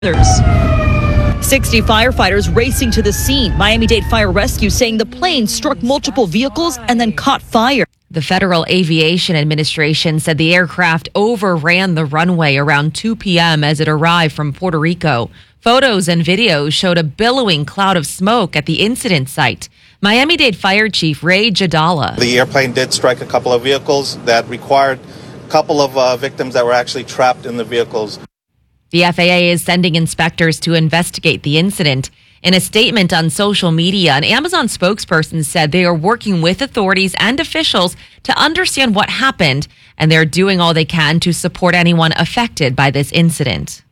60 firefighters racing to the scene. Miami-Dade Fire Rescue saying the plane struck multiple vehicles and then caught fire. The Federal Aviation Administration said the aircraft overran the runway around 2 p.m. as it arrived from Puerto Rico. Photos and videos showed a billowing cloud of smoke at the incident site. Miami-Dade Fire Chief Ray Jadala. The airplane did strike a couple of vehicles that required a couple of victims that were actually trapped in the vehicles. The FAA is sending inspectors to investigate the incident. In a statement on social media, an Amazon spokesperson said they are working with authorities and officials to understand what happened, and they're doing all they can to support anyone affected by this incident.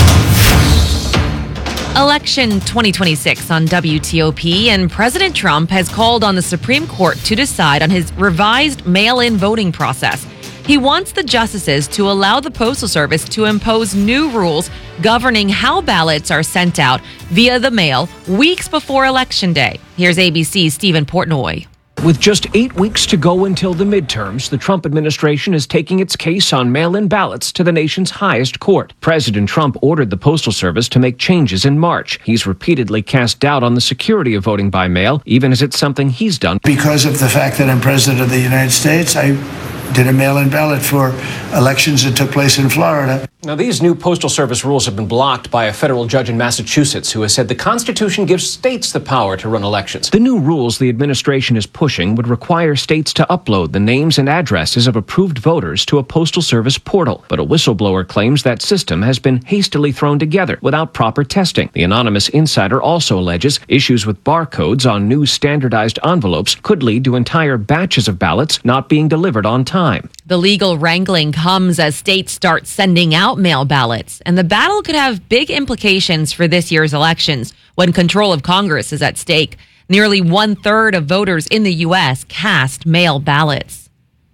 Election 2026 on WTOP, and President Trump has called on the Supreme Court to decide on his revised mail-in voting process. He wants the justices to allow the Postal Service to impose new rules governing how ballots are sent out via the mail weeks before Election Day. Here's ABC's Stephen Portnoy. With just 8 weeks to go until the midterms, the Trump administration is taking its case on mail-in ballots to the nation's highest court. President Trump ordered the Postal Service to make changes in March. He's repeatedly cast doubt on the security of voting by mail, even as it's something he's done. Because of the fact that I'm president of the United States, I did a mail-in ballot for elections that took place in Florida. Now, these new Postal Service rules have been blocked by a federal judge in Massachusetts who has said the Constitution gives states the power to run elections. The new rules the administration is pushing would require states to upload the names and addresses of approved voters to a Postal Service portal. But a whistleblower claims that system has been hastily thrown together without proper testing. The anonymous insider also alleges issues with barcodes on new standardized envelopes could lead to entire batches of ballots not being delivered on time. The legal wrangling comes as states start sending out mail ballots, and the battle could have big implications for this year's elections when control of Congress is at stake. Nearly 1/3 of voters in the U.S. cast mail ballots.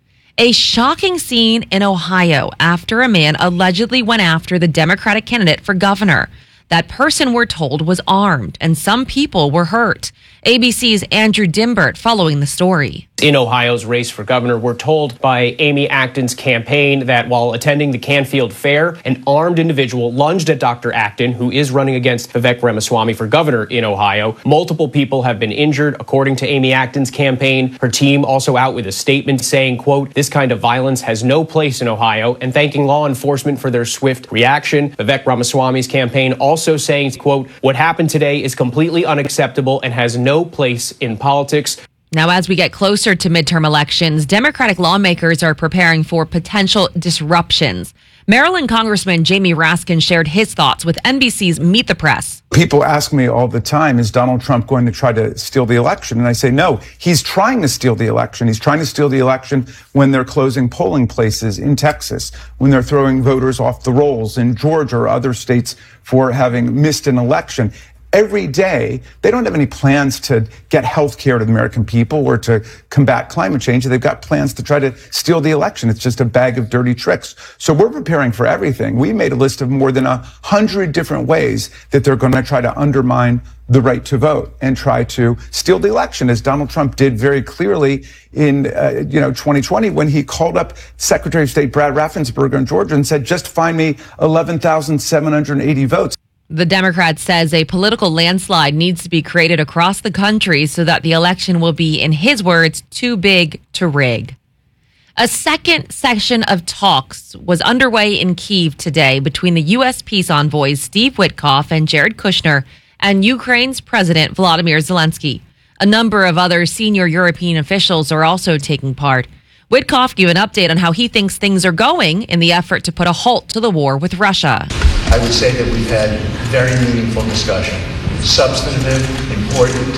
A shocking scene in Ohio after a man allegedly went after the Democratic candidate for governor. That person, we're told, was armed, and some people were hurt. ABC's Andrew Dimbert following the story. In Ohio's race for governor, we're told by Amy Acton's campaign that while attending the Canfield Fair, an armed individual lunged at Dr. Acton, who is running against Vivek Ramaswamy for governor in Ohio. Multiple people have been injured, according to Amy Acton's campaign. Her team also out with a statement saying, quote, "This kind of violence has no place in Ohio," and thanking law enforcement for their swift reaction. Vivek Ramaswamy's campaign also saying, quote, "What happened today is completely unacceptable and has no place in politics." Now, as we get closer to midterm elections, Democratic lawmakers are preparing for potential disruptions. Maryland Congressman Jamie Raskin shared his thoughts with NBC's Meet the Press. People ask me all the time, is Donald Trump going to try to steal the election? And I say, no, he's trying to steal the election. He's trying to steal the election when they're closing polling places in Texas, when they're throwing voters off the rolls in Georgia or other states for having missed an election. Every day, they don't have any plans to get health care to the American people or to combat climate change. They've got plans to try to steal the election. It's just a bag of dirty tricks. So we're preparing for everything. We made a list of more than 100 different ways that they're going to try to undermine the right to vote and try to steal the election, as Donald Trump did very clearly in 2020 when he called up Secretary of State Brad Raffensperger in Georgia and said, just find me 11,780 votes. The Democrat says a political landslide needs to be created across the country so that the election will be, in his words, too big to rig. A second session of talks was underway in Kyiv today between the U.S. peace envoys Steve Witkoff and Jared Kushner and Ukraine's President Volodymyr Zelensky. A number of other senior European officials are also taking part. Witkoff gave an update on how he thinks things are going in the effort to put a halt to the war with Russia. I would say that we've had very meaningful discussion, substantive, important,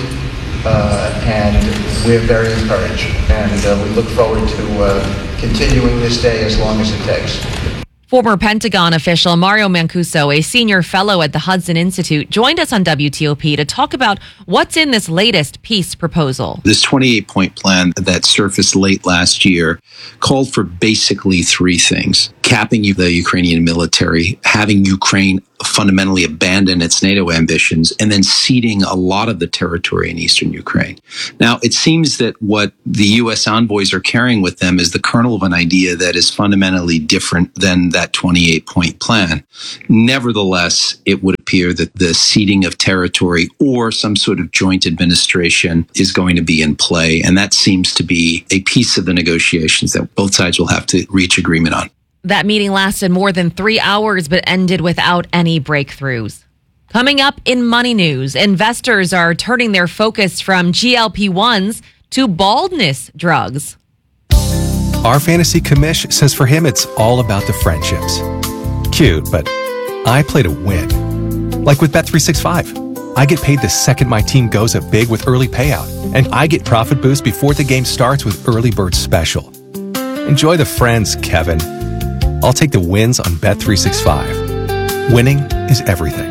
and we're very encouraged. And we look forward to continuing this day as long as it takes. Former Pentagon official Mario Mancuso, a senior fellow at the Hudson Institute, joined us on WTOP to talk about what's in this latest peace proposal. This 28-point plan that surfaced late last year called for basically three things: capping the Ukrainian military, having Ukraine fundamentally abandon its NATO ambitions and then ceding a lot of the territory in eastern Ukraine. Now, it seems that what the U.S. envoys are carrying with them is the kernel of an idea that is fundamentally different than that 28-point plan. Nevertheless, it would appear that the ceding of territory or some sort of joint administration is going to be in play, and that seems to be a piece of the negotiations that both sides will have to reach agreement on. That meeting lasted more than 3 hours but ended without any breakthroughs. Coming up in Money News, investors are turning their focus from GLP-1s to baldness drugs. Our fantasy commish says for him it's all about the friendships. Cute, but I play to win. Like with Bet365. I get paid the second my team goes up big with early payout, and I get profit boost before the game starts with Early Bird Special. Enjoy the friends, Kevin. I'll take the wins on Bet365. Winning is everything.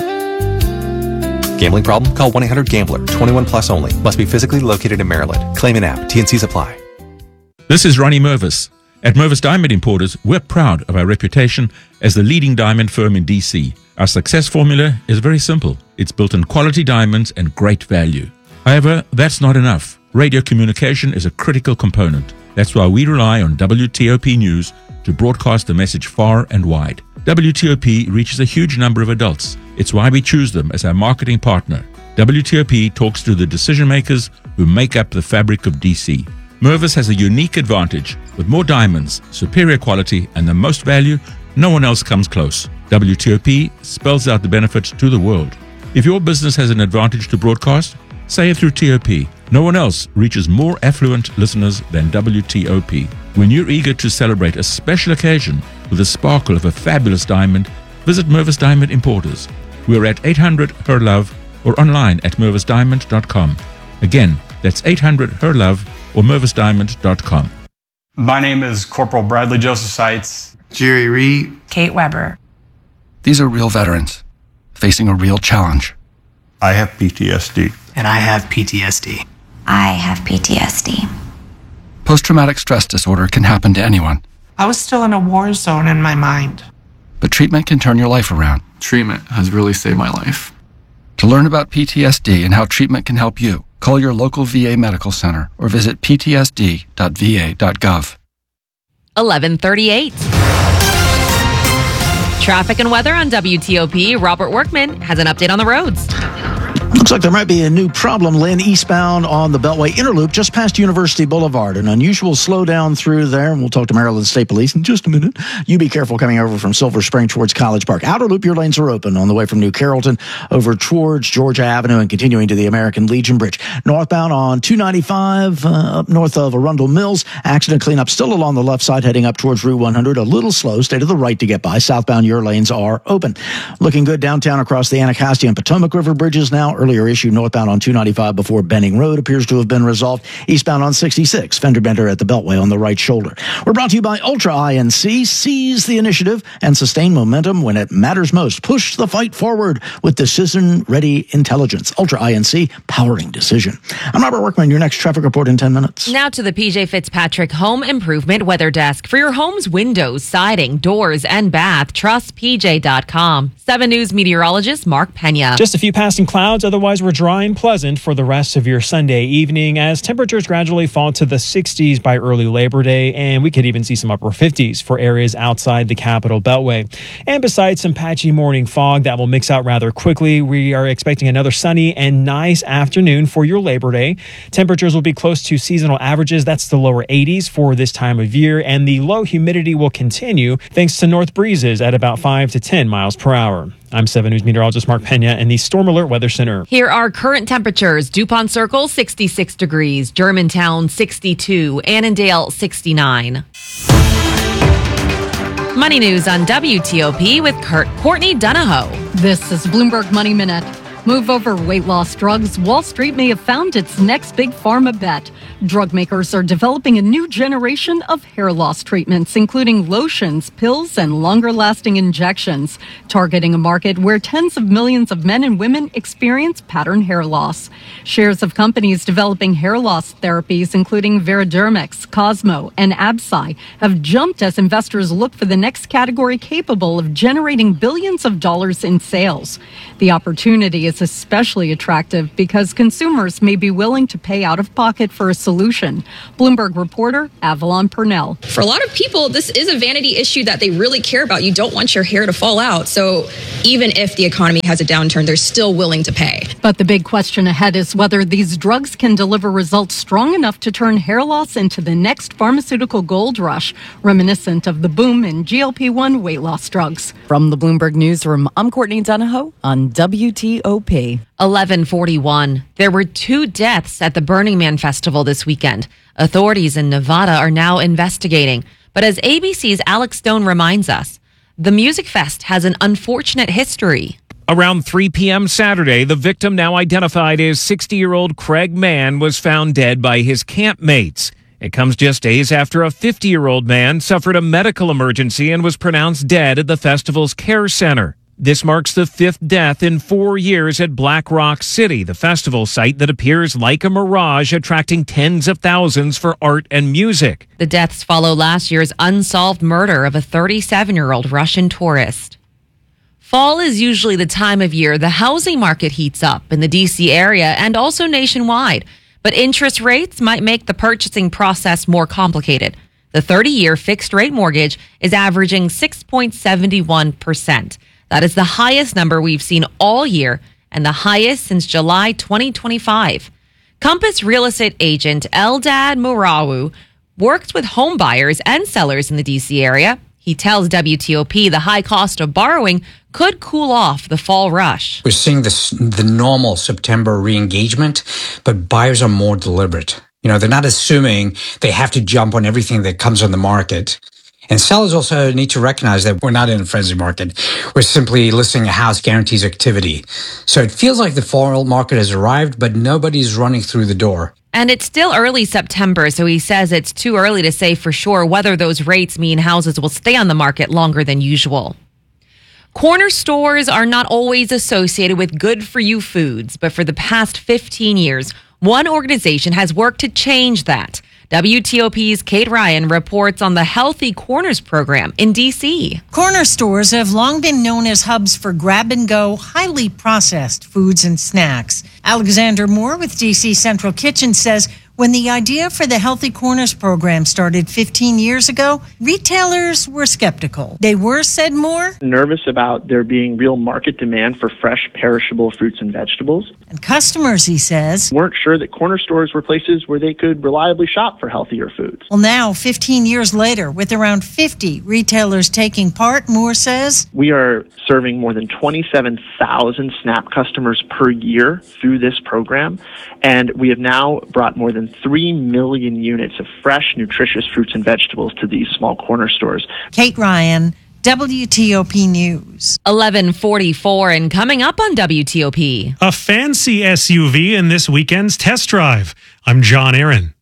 Gambling problem? Call 1-800-GAMBLER. 21 plus only. Must be physically located in Maryland. Claim an app. T&Cs apply. This is Ronnie Mervis. At Mervis Diamond Importers, we're proud of our reputation as the leading diamond firm in D.C. Our success formula is very simple. It's built on quality diamonds and great value. However, that's not enough. Radio communication is a critical component. That's why we rely on WTOP News to broadcast the message far and wide. WTOP reaches a huge number of adults. It's why we choose them as our marketing partner. WTOP talks to the decision makers who make up the fabric of DC. Mervis has a unique advantage. With more diamonds, superior quality, and the most value, no one else comes close. WTOP spells out the benefits to the world. If your business has an advantage to broadcast, say it through TOP. No one else reaches more affluent listeners than WTOP. When you're eager to celebrate a special occasion with the sparkle of a fabulous diamond, visit Mervis Diamond Importers. We're at 800-HER-LOVE or online at mervisdiamond.com. Again, that's 800-HER-LOVE or mervisdiamond.com. My name is Corporal Bradley Joseph Seitz. Jerry Reed. Kate Weber. These are real veterans facing a real challenge. I have PTSD. And I have PTSD. I have PTSD. Post-traumatic stress disorder can happen to anyone. I was still in a war zone in my mind. But treatment can turn your life around. Treatment has really saved my life. To learn about PTSD and how treatment can help you, call your local VA medical center or visit ptsd.va.gov. 11:38. Traffic and weather on WTOP. Robert Workman has an update on the roads. Looks like there might be a new problem, Lynn, eastbound on the Beltway Interloop just past University Boulevard. An unusual slowdown through there, and we'll talk to Maryland State Police in just a minute. You be careful coming over from Silver Spring towards College Park. Outer Loop, your lanes are open on the way from New Carrollton over towards Georgia Avenue and continuing to the American Legion Bridge. Northbound on 295 up north of Arundel Mills. Accident cleanup still along the left side heading up towards Route 100. A little slow. Stay to the right to get by. Southbound, your lanes are open. Looking good downtown across the Anacostia and Potomac River bridges now. Earlier issue northbound on 295 before Benning Road appears to have been resolved. Eastbound on 66, fender bender at the Beltway on the right shoulder. We're brought to you by Ultra INC. Seize the initiative and sustain momentum when it matters most. Push the fight forward with decision-ready intelligence. Ultra INC, powering decision. I'm Robert Workman. Your next traffic report in 10 minutes. Now to the PJ Fitzpatrick Home Improvement Weather Desk. For your home's windows, siding, doors, and bath, trust PJ.com. 7 News meteorologist Mark Pena. Just a few passing clouds, otherwise we're dry and pleasant for the rest of your Sunday evening as temperatures gradually fall to the 60s by early Labor Day, and we could even see some upper 50s for areas outside the Capital Beltway. And besides some patchy morning fog that will mix out rather quickly, we are expecting another sunny and nice afternoon for your Labor Day. Temperatures will be close to seasonal averages. That's the lower 80s for this time of year, and the low humidity will continue thanks to north breezes at about 5 to 10 miles per hour. I'm 7 News meteorologist Mark Pena in the Storm Alert Weather Center. Here are current temperatures. DuPont Circle, 66 degrees. Germantown, 62. Annandale, 69. Money News on WTOP with Courtney Donahoe. This is Bloomberg Money Minute. move over weight loss drugs, Wall Street may have found its next big pharma bet. Drug makers are developing a new generation of hair loss treatments, including lotions, pills, and longer-lasting injections, targeting a market where tens of millions of men and women experience pattern hair loss. Shares of companies developing hair loss therapies, including Veridermix, Cosmo, and Absci, have jumped as investors look for the next category capable of generating billions of dollars in sales. The opportunity is especially attractive because consumers may be willing to pay out of pocket for a solution. Bloomberg reporter Avalon Purnell. For a lot of people, this is a vanity issue that they really care about. You don't want your hair to fall out. So even if the economy has a downturn, they're still willing to pay. But the big question ahead is whether these drugs can deliver results strong enough to turn hair loss into the next pharmaceutical gold rush, reminiscent of the boom in GLP-1 weight loss drugs. From the Bloomberg Newsroom, I'm Courtney Donahoe on WTOP. 11:41. There were 2 deaths at the Burning Man Festival this weekend. Authorities in Nevada are now investigating. But as ABC's Alex Stone reminds us, the Music Fest has an unfortunate history. Around 3 p.m. Saturday, the victim, now identified as 60-year-old Craig Mann, was found dead by his campmates. It comes just days after a 50-year-old man suffered a medical emergency and was pronounced dead at the festival's care center. This marks the 5th death in 4 years at Black Rock City, the festival site that appears like a mirage, attracting tens of thousands for art and music. The deaths follow last year's unsolved murder of a 37-year-old Russian tourist. Fall is usually the time of year the housing market heats up in the D.C. area and also nationwide. But interest rates might make the purchasing process more complicated. The 30-year fixed-rate mortgage is averaging 6.71%. That is the highest number we've seen all year and the highest since July 2025. Compass real estate agent Eldad Murawu works with home buyers and sellers in the D.C. area. He tells WTOP the high cost of borrowing could cool off the fall rush. We're seeing the normal September re-engagement, but buyers are more deliberate. They're not assuming they have to jump on everything that comes on the market. And sellers also need to recognize that we're not in a frenzy market. We're simply listing a house guarantees activity. So it feels like the fall market has arrived, but nobody's running through the door. And it's still early September, so he says it's too early to say for sure whether those rates mean houses will stay on the market longer than usual. Corner stores are not always associated with good-for-you foods, but for the past 15 years, one organization has worked to change that. WTOP's Kate Ryan reports on the Healthy Corners program in D.C. Corner stores have long been known as hubs for grab-and-go, highly processed foods and snacks. Alexander Moore with D.C. Central Kitchen says when the idea for the Healthy Corners program started 15 years ago, retailers were skeptical. They were, said Moore, nervous about there being real market demand for fresh, perishable fruits and vegetables. And customers, he says, weren't sure that corner stores were places where they could reliably shop for healthier foods. Well, now, 15 years later, with around 50 retailers taking part, Moore says, we are serving more than 27,000 SNAP customers per year through this program, and we have now brought more than 3 million units of fresh, nutritious fruits and vegetables to these small corner stores. Kate Ryan, WTOP News. 11:44 and coming up on WTOP. A fancy SUV in this weekend's test drive. I'm John Aaron.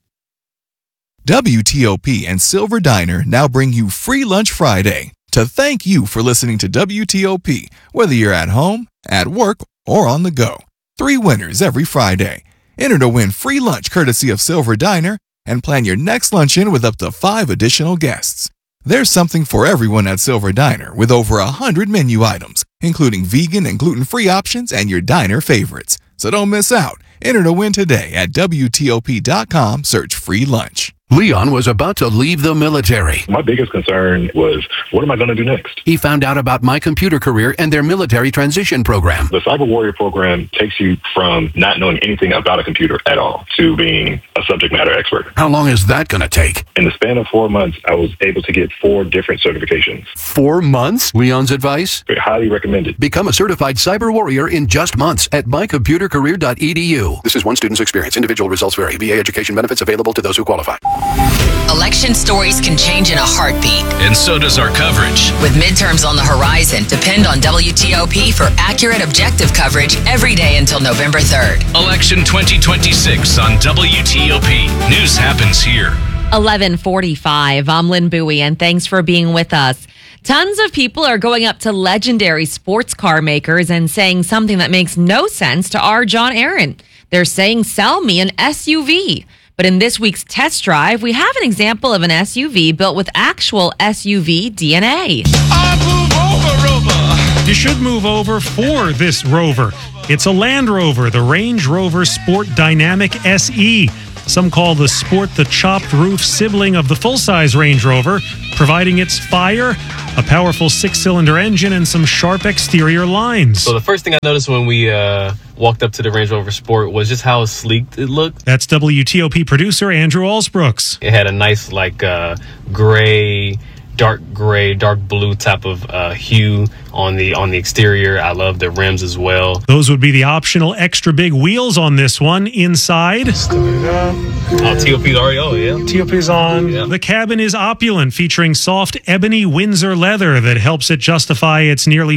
WTOP and Silver Diner now bring you Free Lunch Friday to thank you for listening to WTOP, whether you're at home, at work, or on the go. 3 winners every Friday. Enter to win free lunch courtesy of Silver Diner and plan your next luncheon with up to 5 additional guests. There's something for everyone at Silver Diner with over 100 menu items, including vegan and gluten-free options and your diner favorites. So don't miss out. Enter to win today at WTOP.com. Search free lunch. Leon was about to leave the military. My biggest concern was, what am I going to do next? He found out about My Computer Career and their military transition program. The Cyber Warrior program takes you from not knowing anything about a computer at all to being a subject matter expert. How long is that going to take? In the span of 4 months, I was able to get 4 different certifications. 4 months? Leon's advice? Highly recommended. Become a certified cyber warrior in just months at mycomputercareer.edu. This is one student's experience. Individual results vary. VA education benefits available to those who qualify. Election stories can change in a heartbeat. And so does our coverage. With midterms on the horizon, depend on WTOP for accurate, objective coverage every day until November 3rd. Election 2026 on WTOP. News happens here. 11:45. I'm Lynn Bowie, and thanks for being with us. Tons of people are going up to legendary sports car makers and saying something that makes no sense to our John Aaron. They're saying, sell me an SUV. But in this week's test drive, we have an example of an SUV built with actual SUV DNA. You should move over for this Rover. It's a Land Rover, the Range Rover Sport Dynamic SE. Some call the Sport the chopped roof sibling of the full-size Range Rover, providing its fire, a powerful 6-cylinder engine, and some sharp exterior lines. So the first thing I noticed when we walked up to the Range Rover Sport was just how sleek it looked. That's WTOP producer Andrew Alsbrooks. It had a nice dark blue type of hue on the exterior. I love the rims as well. Those would be the optional extra big wheels on this one. Inside, TOP's already, yeah. TOP's on. Yeah. The cabin is opulent, featuring soft ebony Windsor leather that helps it justify its nearly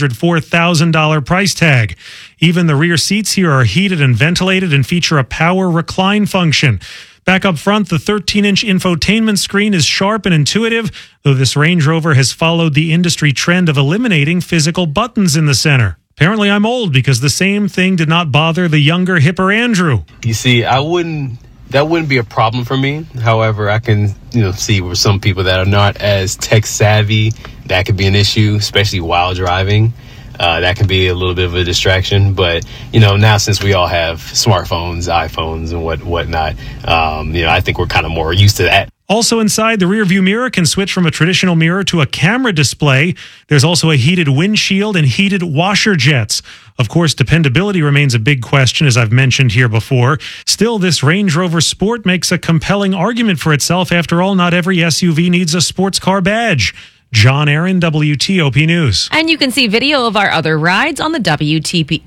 $104,000 price tag. Even the rear seats here are heated and ventilated and feature a power recline function. Back up front, the 13-inch infotainment screen is sharp and intuitive, though this Range Rover has followed the industry trend of eliminating physical buttons in the center. Apparently, I'm old because the same thing did not bother the younger, hipper Andrew. You see, that wouldn't be a problem for me. However, I can see with some people that are not as tech savvy, that could be an issue, especially while driving. That can be a little bit of a distraction, but now since we all have smartphones, iPhones, and whatnot, I think we're kind of more used to that. Also inside, the rear view mirror can switch from a traditional mirror to a camera display. There's also a heated windshield and heated washer jets. Of course, dependability remains a big question, as I've mentioned here before. Still, this Range Rover Sport makes a compelling argument for itself. After all, not every SUV needs a sports car badge. John Aaron, WTOP News. And you can see video of our other rides on the WTOP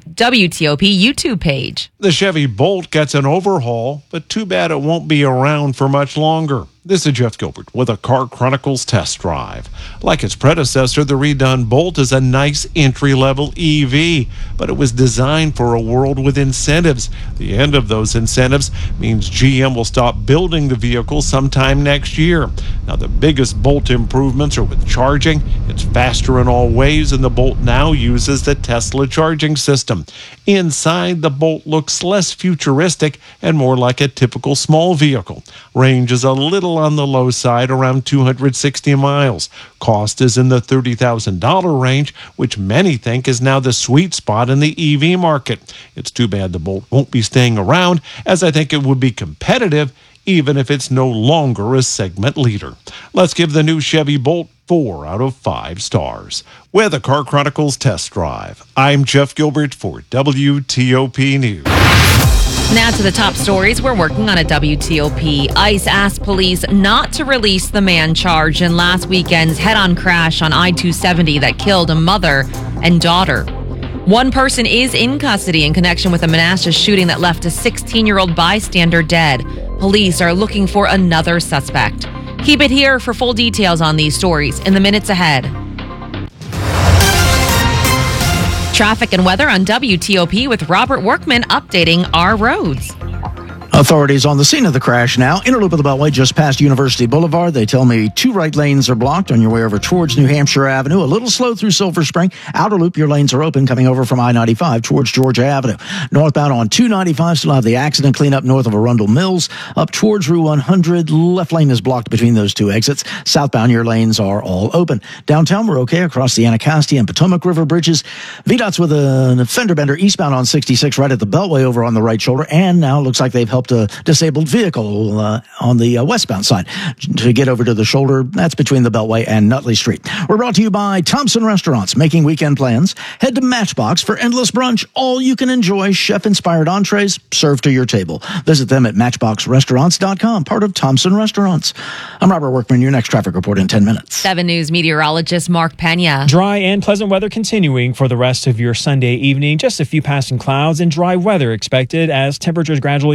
YouTube page. The Chevy Bolt gets an overhaul, but too bad it won't be around for much longer. This is Jeff Gilbert with a Car Chronicles test drive. Like its predecessor, the redone Bolt is a nice entry-level EV, but it was designed for a world with incentives. The end of those incentives means GM will stop building the vehicle sometime next year. Now, the biggest Bolt improvements are with charging. It's faster in all ways, and the Bolt now uses the Tesla charging system. Inside, the Bolt looks less futuristic and more like a typical small vehicle. Range is a little on the low side, around 260 miles. Cost is in the $30,000 range, which many think is now the sweet spot in the EV market. It's too bad the Bolt won't be staying around, as I think it would be competitive even if it's no longer a segment leader. Let's give the new Chevy Bolt 4 out of 5 stars. With a Car Chronicles test drive, I'm Jeff Gilbert for WTOP News. Now to the top stories we're working on at WTOP. ICE asked police not to release the man charged in last weekend's head-on crash on I-270 that killed a mother and daughter. One person is in custody in connection with a Manassas shooting that left a 16-year-old bystander dead. Police are looking for another suspect. Keep it here for full details on these stories in the minutes ahead. Traffic and weather on WTOP with Robert Workman updating our roads. Authorities on the scene of the crash now. Inner loop of the Beltway just past University Boulevard. They tell me 2 right lanes are blocked on your way over towards New Hampshire Avenue. A little slow through Silver Spring. Outer loop, your lanes are open coming over from I-95 towards Georgia Avenue. Northbound on 295, still have the accident cleanup north of Arundel Mills. Up towards Route 100, left lane is blocked between those 2 exits. Southbound, your lanes are all open. Downtown, we're okay across the Anacostia and Potomac River bridges. VDOT's with a fender bender eastbound on 66 right at the Beltway over on the right shoulder. And now it looks like they've helped a disabled vehicle on the westbound side to get over to the shoulder. That's between the Beltway and Nutley Street. We're brought to you by Thompson Restaurants, making weekend plans. Head to Matchbox for endless brunch. All you can enjoy chef-inspired entrees served to your table. Visit them at matchboxrestaurants.com, part of Thompson Restaurants. I'm Robert Workman. Your next traffic report in 10 minutes. 7 News meteorologist Mark Pena. Dry and pleasant weather continuing for the rest of your Sunday evening. Just a few passing clouds and dry weather expected as temperatures gradually fall to the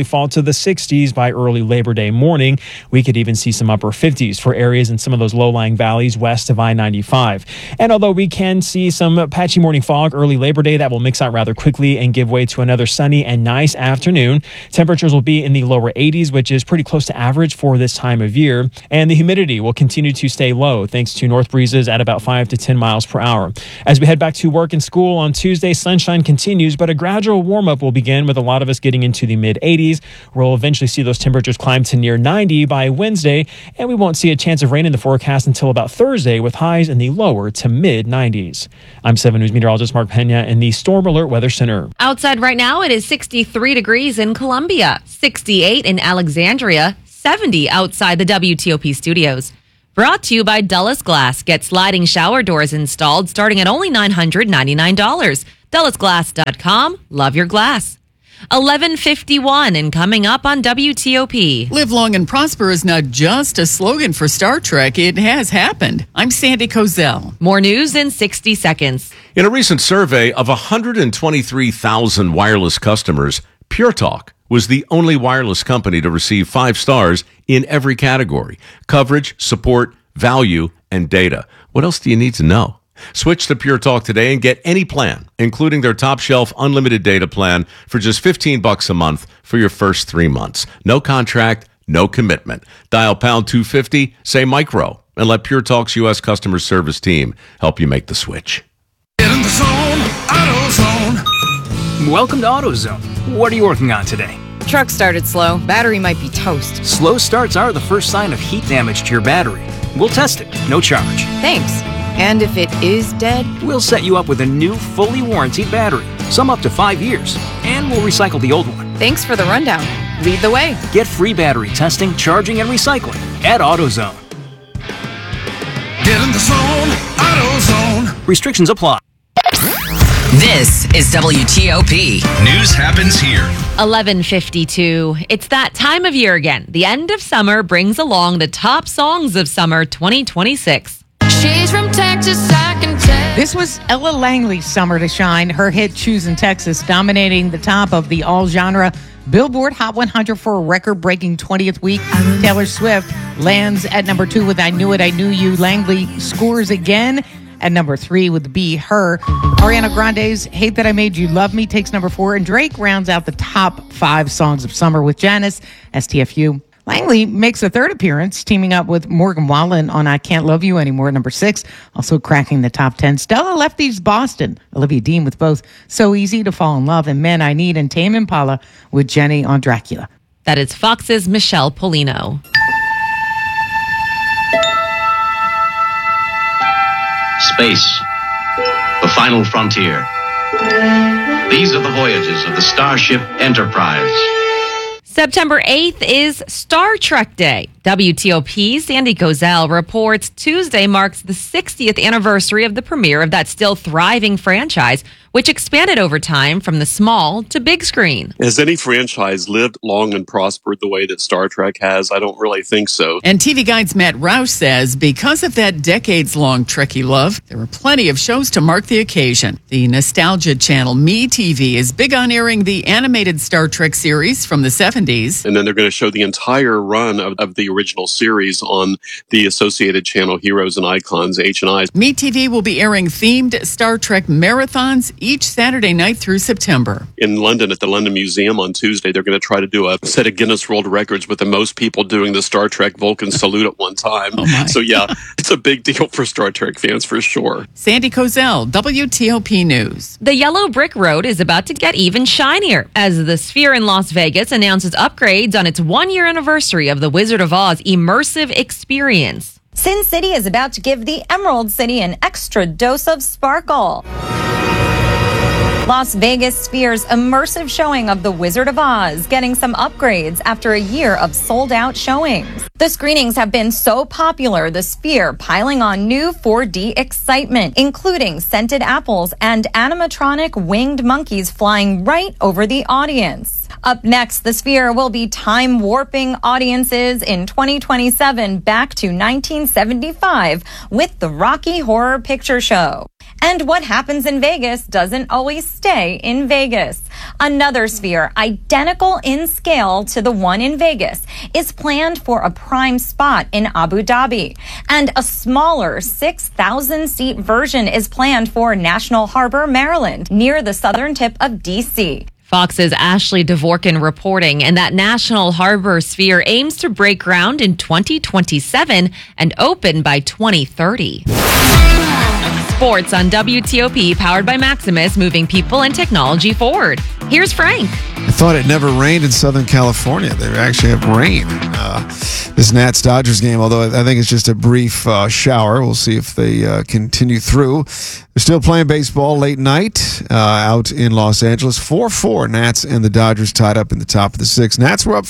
the 60s by early Labor Day morning. We could even see some upper 50s for areas in some of those low-lying valleys west of I-95. And although we can see some patchy morning fog early Labor Day, that will mix out rather quickly and give way to another sunny and nice afternoon. Temperatures will be in the lower 80s, which is pretty close to average for this time of year. And the humidity will continue to stay low thanks to north breezes at about 5 to 10 miles per hour. As we head back to work and school on Tuesday, sunshine continues, but a gradual warm-up will begin with a lot of us getting into the mid-80s. We'll eventually see those temperatures climb to near 90 by Wednesday, and we won't see a chance of rain in the forecast until about Thursday with highs in the lower to mid-90s. I'm 7 News meteorologist Mark Pena in the Storm Alert Weather Center. Outside right now, it is 63 degrees in Columbia, 68 in Alexandria, 70 outside the WTOP studios. Brought to you by Dulles Glass. Get sliding shower doors installed starting at only $999. DullesGlass.com. Love your glass. 11:51 and coming up on WTOP. Live long and prosper is not just a slogan for Star Trek. It has happened. I'm Sandy Kozel. More news in 60 seconds. In a recent survey of 123,000 wireless customers, Pure Talk was the only wireless company to receive 5 stars in every category: coverage, support, value, and data. What else do you need to know? Switch to Pure Talk today and get any plan, including their top shelf unlimited data plan for just $15 a month for your first 3 months. No contract, no commitment. Dial pound 250, say micro, and let Pure Talk's U.S. customer service team help you make the switch. Get in the zone, AutoZone. Welcome to AutoZone. What are you working on today? Truck started slow. Battery might be toast. Slow starts are the first sign of heat damage to your battery. We'll test it, no charge. Thanks. And if it is dead? We'll set you up with a new, fully warranted battery, some up to 5 years, and we'll recycle the old one. Thanks for the rundown. Lead the way. Get free battery testing, charging, and recycling at AutoZone. Get in the zone, AutoZone. Restrictions apply. This is WTOP. News happens here. 11:52. It's that time of year again. The end of summer brings along the top songs of summer 2026. She's from Texas, I can tell. This was Ella Langley's summer to shine. Her hit Choosing Texas dominating the top of the all-genre Billboard Hot 100 for a record-breaking 20th week. Taylor Swift lands at number 2 with I Knew It, I Knew You. Langley scores again at number 3 with Be Her. Ariana Grande's Hate That I Made You Love Me takes number 4, and Drake rounds out the top 5 songs of summer with Janice, STFU. Langley makes a third appearance, teaming up with Morgan Wallen on I Can't Love You Anymore, number 6, also cracking the top 10. Stella Lefty's Boston, Olivia Dean with both So Easy to Fall in Love and Men I Need, and Tame Impala with Jenny on Dracula. That is Fox's Michelle Polino. Space, the final frontier. These are the voyages of the Starship Enterprise. September 8th is Star Trek Day. WTOP's Sandy Kozel reports Tuesday marks the 60th anniversary of the premiere of that still thriving franchise, which expanded over time from the small to big screen. Has any franchise lived long and prospered the way that Star Trek has? I don't really think so. And TV Guide's Matt Roush says because of that decades-long Trekkie love, there were plenty of shows to mark the occasion. The nostalgia channel MeTV is big on airing the animated Star Trek series from the 70s. And then they're going to show the entire run of the original series on the Associated Channel Heroes and Icons, H&I. MeTV will be airing themed Star Trek marathons each Saturday night through September. In London, at the London Museum on Tuesday, they're going to try to do a set of Guinness World Records with the most people doing the Star Trek Vulcan salute at one time. So yeah, it's a big deal for Star Trek fans for sure. Sandy Kozel, WTOP News. The Yellow Brick Road is about to get even shinier as the Sphere in Las Vegas announces upgrades on its 1-year anniversary of the Wizard of Oz immersive experience. Sin City is about to give the Emerald City an extra dose of sparkle. Las Vegas Sphere's immersive showing of The Wizard of Oz getting some upgrades after a year of sold-out showings. The screenings have been so popular, the Sphere piling on new 4D excitement, including scented apples and animatronic winged monkeys flying right over the audience. Up next, the Sphere will be time warping audiences in 2027 back to 1975 with the Rocky Horror Picture Show. And what happens in Vegas doesn't always stay in Vegas. Another Sphere, identical in scale to the one in Vegas, is planned for a prime spot in Abu Dhabi. And a smaller 6,000-seat version is planned for National Harbor, Maryland, near the southern tip of D.C. Fox's Ashley Dvorkin reporting, and that National Harbor Sphere aims to break ground in 2027 and open by 2030. Sports on WTOP, powered by Maximus, moving people and technology forward. Here's Frank. I thought it never rained in Southern California. They actually have rain. This Nats-Dodgers game, although I think it's just a brief shower. We'll see if they continue through. They're still playing baseball late night out in Los Angeles. 4-4, Nats and the Dodgers tied up in the top of the sixth. Nats were up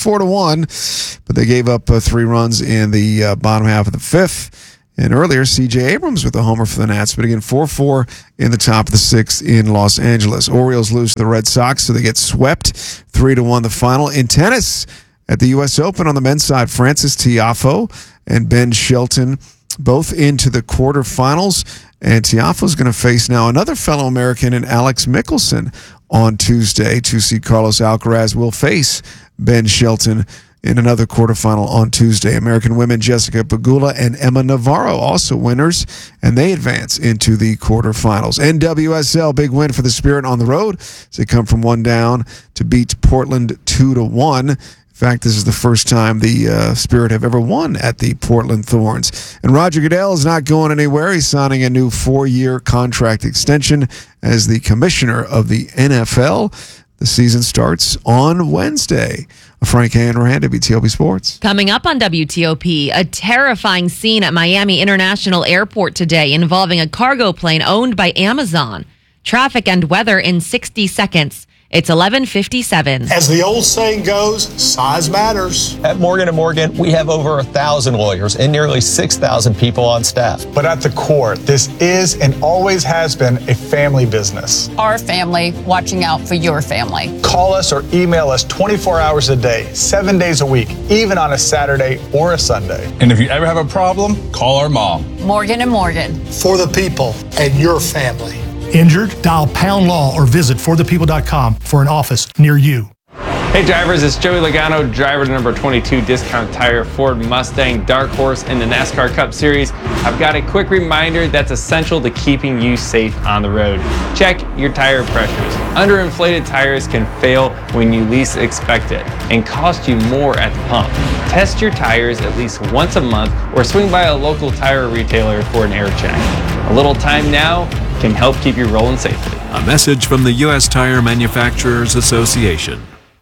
4-1, but they gave up 3 runs in the bottom half of the fifth. And earlier, C.J. Abrams with a homer for the Nats. But again, 4-4 in the top of the sixth in Los Angeles. Orioles lose to the Red Sox, so they get swept 3-1 the final. In tennis, at the U.S. Open on the men's side, Francis Tiafoe and Ben Shelton both into the quarterfinals. And Tiafoe's going to face now another fellow American in Alex Mickelson on Tuesday. 2-seed Carlos Alcaraz will face Ben Shelton in another quarterfinal on Tuesday. American women Jessica Pegula and Emma Navarro also winners, and they advance into the quarterfinals. NWSL, big win for the Spirit on the road as they come from 1 down to beat Portland 2-1. In fact, this is the first time the Spirit have ever won at the Portland Thorns. And Roger Goodell is not going anywhere. He's signing a new 4-year contract extension as the commissioner of the NFL. The season starts on Wednesday. Frank Hanrahan, WTOP Sports. Coming up on WTOP, a terrifying scene at Miami International Airport today involving a cargo plane owned by Amazon. Traffic and weather in 60 seconds. It's 11:57. As the old saying goes, size matters. At Morgan & Morgan, we have over 1,000 lawyers and nearly 6,000 people on staff. But at the core, this is and always has been a family business. Our family watching out for your family. Call us or email us 24 hours a day, 7 days a week, even on a Saturday or a Sunday. And if you ever have a problem, call our mom. Morgan & Morgan. For the people and your family. Injured? Dial Pound Law or visit forthepeople.com for an office near you. Hey drivers, it's Joey Logano, driver to number 22 Discount Tire Ford Mustang Dark Horse in the NASCAR Cup Series. I've got a quick reminder that's essential to keeping you safe on the road. Check your tire pressures. Underinflated tires can fail when you least expect it and cost you more at the pump. Test your tires at least once a month or swing by a local tire retailer for an air check. A little time now can help keep you rolling safely. A message from the U.S. Tire Manufacturers Association.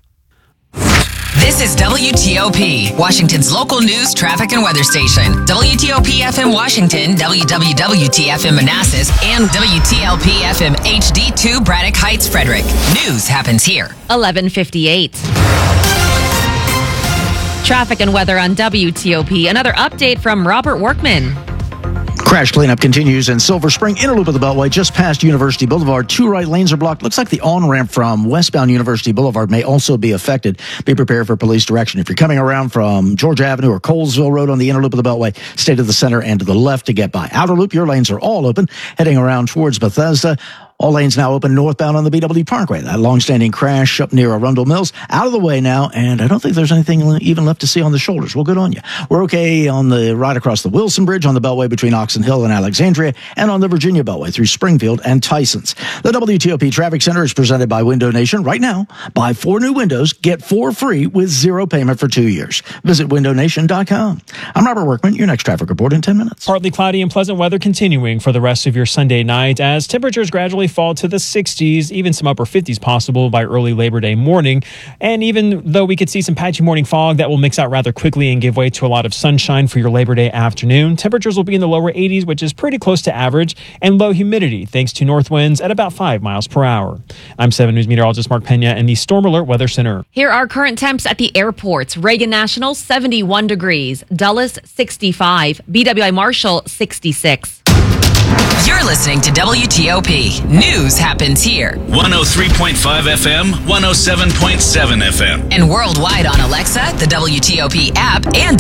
This is WTOP, Washington's local news, traffic, and weather station. WTOP FM Washington, WWWT FM Manassas, and WTLP FM HD2 Braddock Heights, Frederick. News happens here. 11:58. Traffic and weather on WTOP. Another update from Robert Workman. Crash cleanup continues in Silver Spring, inner loop of the Beltway, just past University Boulevard. 2 right lanes are blocked. Looks like the on-ramp from westbound University Boulevard may also be affected. Be prepared for police direction. If you're coming around from Georgia Avenue or Colesville Road on the inner loop of the Beltway, stay to the center and to the left to get by. Outer loop, your lanes are all open. Heading around towards Bethesda. All lanes now open northbound on the BW Parkway. That long-standing crash up near Arundel Mills, out of the way now, and I don't think there's anything even left to see on the shoulders. Well, good on you. We're okay on the ride across the Wilson Bridge on the Beltway between Oxon Hill and Alexandria, and on the Virginia Beltway through Springfield and Tysons. The WTOP Traffic Center is presented by Window Nation. Right now, buy 4 new windows, get 4 free with 0 payment for 2 years. Visit windownation.com. I'm Robert Workman, your next traffic report in 10 minutes. Partly cloudy and pleasant weather continuing for the rest of your Sunday night as temperatures gradually fall to the 60s, even some upper 50s possible by early Labor Day morning. And even though we could see some patchy morning fog, that will mix out rather quickly and give way to a lot of sunshine for your Labor Day afternoon. Temperatures will be in the lower 80s, which is pretty close to average, and low humidity thanks to north winds at about 5 miles per hour. I'm 7 News meteorologist Mark Pena in the Storm Alert Weather Center. Here are current temps at the airports. Reagan National, 71 degrees. Dulles, 65. BWI Marshall, 66. You're listening to WTOP. News happens here. 103.5 FM, 107.7 FM. And worldwide on Alexa, the WTOP app, and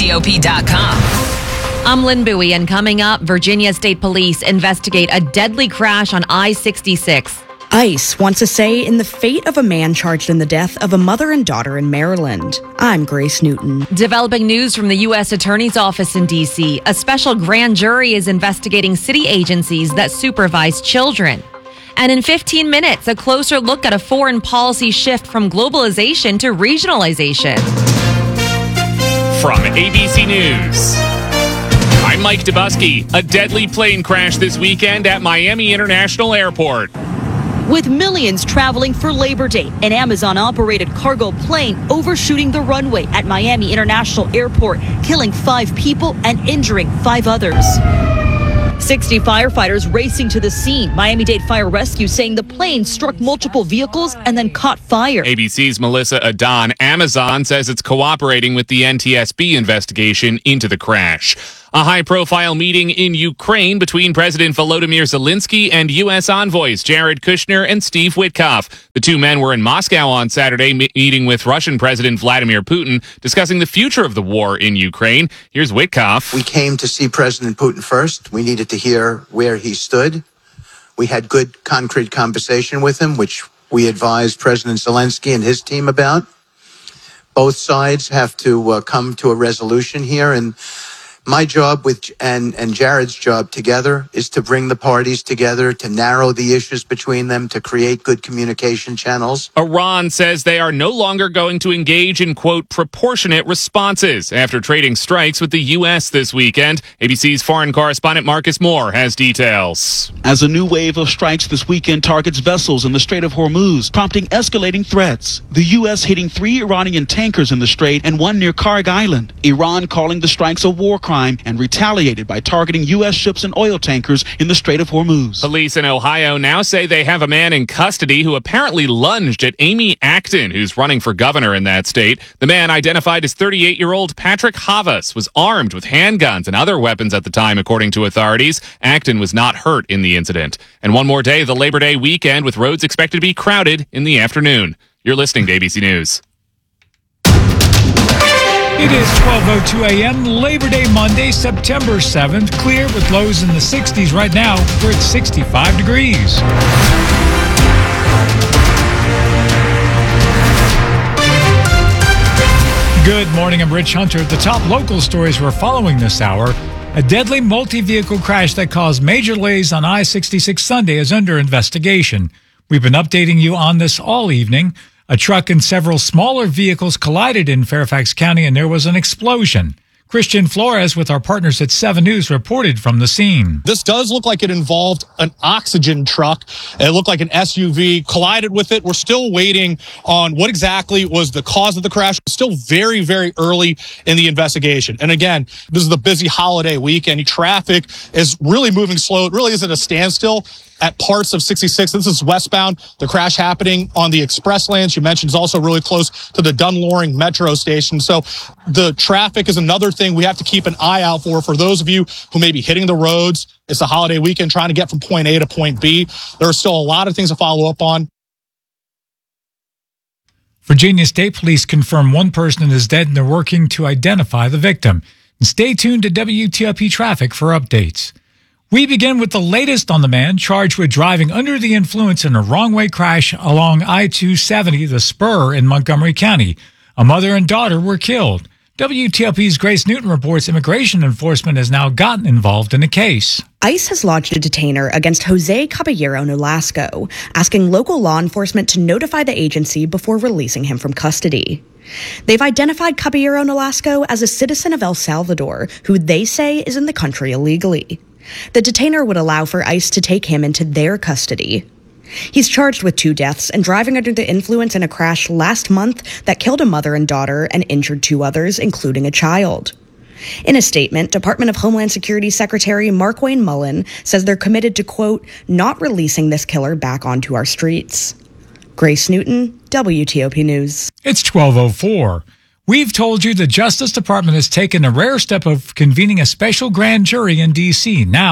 WTOP.com. I'm Lynn Bowie, and coming up, Virginia State Police investigate a deadly crash on I-66. ICE wants a say in the fate of a man charged in the death of a mother and daughter in Maryland. I'm Grace Newton. Developing news from the U.S. Attorney's Office in D.C. A special grand jury is investigating city agencies that supervise children. And in 15 minutes, a closer look at a foreign policy shift from globalization to regionalization. From ABC News, I'm Mike Dubusky. A deadly plane crash this weekend at Miami International Airport. With millions traveling for Labor Day, an Amazon-operated cargo plane overshooting the runway at Miami International Airport, killing 5 people and injuring 5 others. 60 firefighters racing to the scene. Miami-Dade Fire Rescue saying the plane struck multiple vehicles and then caught fire. ABC's Melissa Adon. Amazon says it's cooperating with the NTSB investigation into the crash. A high-profile meeting in Ukraine between President Volodymyr Zelensky and U.S. envoys Jared Kushner and Steve Witkoff. The two men were in Moscow on Saturday meeting with Russian President Vladimir Putin, discussing the future of the war in Ukraine. Here's Witkoff. We came to see President Putin first. We needed to hear where he stood. We had good, concrete conversation with him, which we advised President Zelensky and his team about. Both sides have to come to a resolution here, and my job and Jared's job together is to bring the parties together, to narrow the issues between them, to create good communication channels. Iran says they are no longer going to engage in, quote, proportionate responses after trading strikes with the U.S. this weekend. ABC's foreign correspondent Marcus Moore has details. As a new wave of strikes this weekend targets vessels in the Strait of Hormuz, prompting escalating threats. The U.S. hitting 3 Iranian tankers in the strait and 1 near Karg Island. Iran calling the strikes a war crime and retaliated by targeting U.S. ships and oil tankers in the Strait of Hormuz. Police in Ohio now say they have a man in custody who apparently lunged at Amy Acton, who's running for governor in that state. The man, identified as 38-year-old Patrick Havas, was armed with handguns and other weapons at the time, according to authorities. Acton was not hurt in the incident. And one more day of the Labor Day weekend, with roads expected to be crowded in the afternoon. You're listening to ABC News. It is 12:02 a.m. Labor Day Monday, September 7th. Clear with lows in the 60s right now. We're at 65 degrees. Good morning, I'm Rich Hunter. The top local stories we're following this hour. A deadly multi-vehicle crash that caused major delays on I-66 Sunday is under investigation. We've been updating you on this all evening. A truck and several smaller vehicles collided in Fairfax County, and there was an explosion. Christian Flores with our partners at 7 News reported from the scene. This does look like it involved an oxygen truck. It looked like an SUV collided with it. We're still waiting on what exactly was the cause of the crash. It's still very, very early in the investigation. And again, this is the busy holiday weekend. Traffic is really moving slow. It really is at a standstill at parts of 66. This is westbound. The crash happening on the express lanes. You mentioned is also really close to the Dunloring metro station. So the traffic is another thing we have to keep an eye out for those of you who may be hitting the roads. It's a holiday weekend trying to get from point A to point B. There are still a lot of things to follow up on. Virginia State Police confirm one person is dead and they're working to identify the victim. And stay tuned to WTOP Traffic for updates. We begin with the latest on the man charged with driving under the influence in a wrong-way crash along I-270, the spur in Montgomery County. A mother and daughter were killed. WTOP's Grace Newton reports immigration enforcement has now gotten involved in the case. ICE has lodged a detainer against Jose Caballero Nolasco, asking local law enforcement to notify the agency before releasing him from custody. They've identified Caballero Nolasco as a citizen of El Salvador, who they say is in the country illegally. The detainer would allow for ICE to take him into their custody. He's charged with 2 deaths and driving under the influence in a crash last month that killed a mother and daughter and injured 2 others, including a child. In a statement, Department of Homeland Security Secretary Markwayne Mullin says they're committed to, quote, not releasing this killer back onto our streets. Grace Newton, WTOP News. It's 12:04. We've told you the Justice Department has taken a rare step of convening a special grand jury in D.C. Now,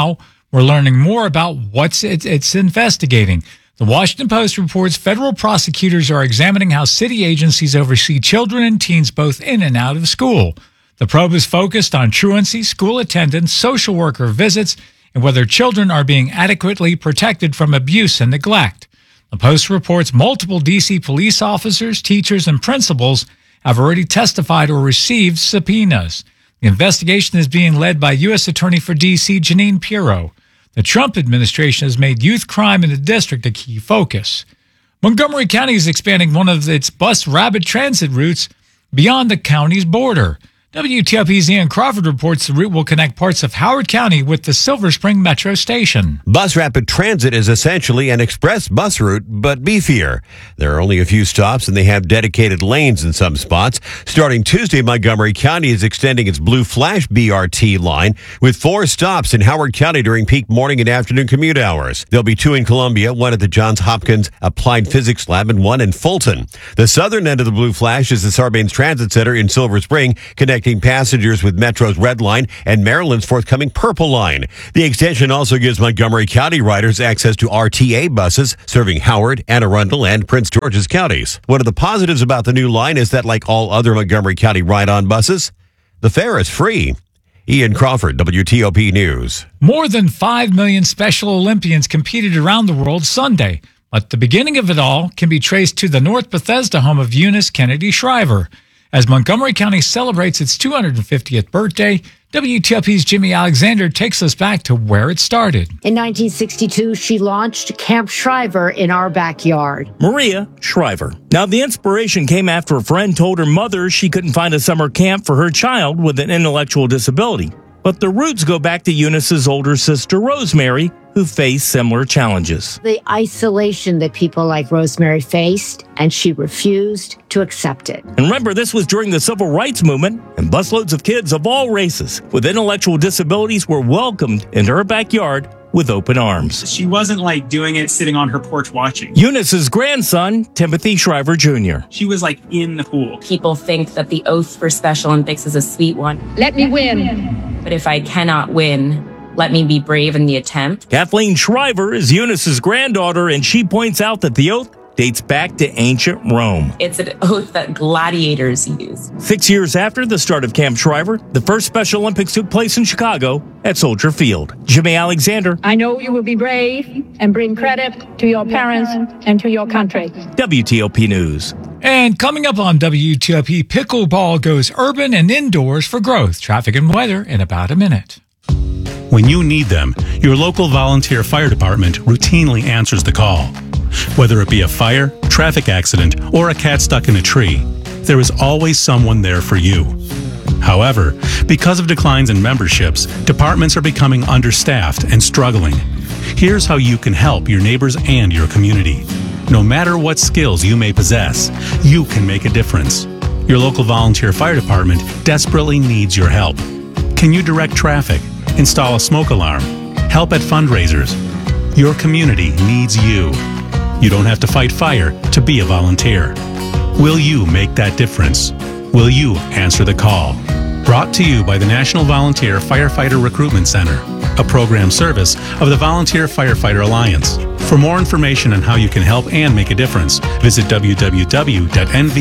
We're learning more about what it's investigating. The Washington Post reports federal prosecutors are examining how city agencies oversee children and teens both in and out of school. The probe is focused on truancy, school attendance, social worker visits, and whether children are being adequately protected from abuse and neglect. The Post reports multiple D.C. police officers, teachers, and principals have already testified or received subpoenas. The investigation is being led by U.S. Attorney for D.C. Jeanine Pirro. The Trump administration has made youth crime in the district a key focus. Montgomery County is expanding one of its bus rapid transit routes beyond the county's border. WTOP's Ian Crawford reports the route will connect parts of Howard County with the Silver Spring Metro Station. Bus Rapid Transit is essentially an express bus route, but beefier. There are only a few stops, and they have dedicated lanes in some spots. Starting Tuesday, Montgomery County is extending its Blue Flash BRT line with 4 stops in Howard County during peak morning and afternoon commute hours. There'll be 2 in Columbia, 1 at the Johns Hopkins Applied Physics Lab, and 1 in Fulton. The southern end of the Blue Flash is the Sarbanes Transit Center in Silver Spring, connecting passengers with Metro's Red Line and Maryland's forthcoming Purple Line. The extension also gives Montgomery County riders access to RTA buses serving Howard, Anne Arundel, and Prince George's counties. One of the positives about the new line is that, like all other Montgomery County ride-on buses, the fare is free. Ian Crawford, WTOP News. More than 5 million Special Olympians competed around the world Sunday, but the beginning of it all can be traced to the North Bethesda home of Eunice Kennedy Shriver. As Montgomery County celebrates its 250th birthday, WTOP's Jimmy Alexander takes us back to where it started. In 1962, she launched Camp Shriver in our backyard. Maria Shriver. Now, the inspiration came after a friend told her mother she couldn't find a summer camp for her child with an intellectual disability. But the roots go back to Eunice's older sister, Rosemary, who faced similar challenges. The isolation that people like Rosemary faced, and she refused to accept it. And remember, this was during the Civil Rights Movement, and busloads of kids of all races with intellectual disabilities were welcomed into her backyard with open arms. She wasn't like doing it sitting on her porch watching. Eunice's grandson, Timothy Shriver Jr. She was like in the pool. People think that the oath for Special Olympics is a sweet one. Let me win. But if I cannot win, let me be brave in the attempt. Kathleen Shriver is Eunice's granddaughter, and she points out that the oath dates back to ancient Rome. It's an oath that gladiators used. 6 years after the start of Camp Shriver, the first Special Olympics took place in Chicago at Soldier Field. Jimmy Alexander. I know you will be brave and bring credit to your parents and to your country. WTOP News. And coming up on WTOP, pickleball goes urban and indoors for growth. Traffic and weather in about a minute. When you need them, your local volunteer fire department routinely answers the call. Whether it be a fire, traffic accident, or a cat stuck in a tree, there is always someone there for you. However, because of declines in memberships, departments are becoming understaffed and struggling. Here's how you can help your neighbors and your community. No matter what skills you may possess, you can make a difference. Your local volunteer fire department desperately needs your help. Can you direct traffic, install a smoke alarm, help at fundraisers? Your community needs you. You don't have to fight fire to be a volunteer. Will you make that difference? Will you answer the call? Brought to you by the National Volunteer Firefighter Recruitment Center, a program service of the Volunteer Firefighter Alliance. For more information on how you can help and make a difference, visit www.nvfrc.org.